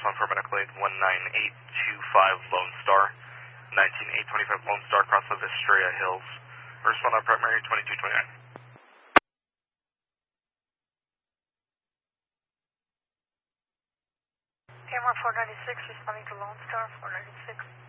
on for medical aid 19825 Lone Star, 19825 Lone Star, across the Estrella Hills. Respond on primary 2229. Camera 496 responding to Lone Star 496.